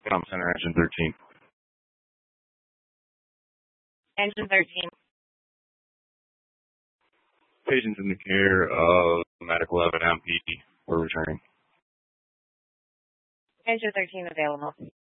Com Center, Engine 13. Engine 13. Patients in the care of Medic 11 MP. We're returning. Engine 13 available.